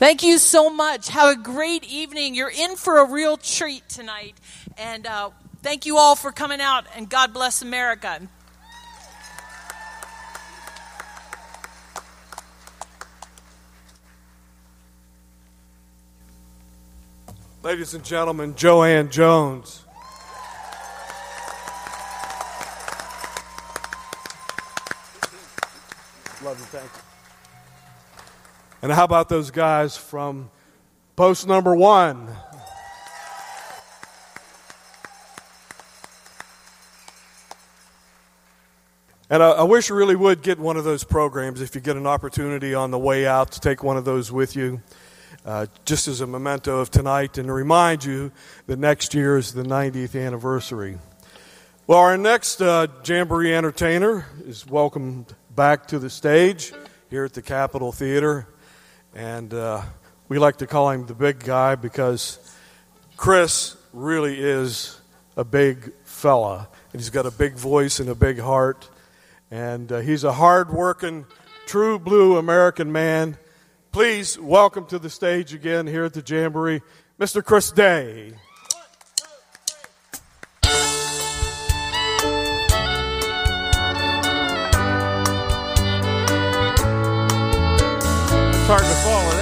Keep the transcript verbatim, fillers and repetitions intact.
Thank you so much. Have a great evening. You're in for a real treat tonight. And uh, thank you all for coming out, and God bless America. Ladies and gentlemen, Joanne Jones. Love you, thank you. And how about those guys from post number one? And I, I wish you really would get one of those programs if you get an opportunity on the way out to take one of those with you, uh, just as a memento of tonight and to remind you that next year is the ninetieth anniversary. Well, our next uh, Jamboree entertainer is welcomed back to the stage here at the Capitol Theater. And uh, we like to call him the big guy because Chris really is a big fella. And he's got a big voice and a big heart. And uh, he's a hard-working, true blue American man. Please welcome to the stage again here at the Jamboree, Mister Chris Day. Starting to fall in.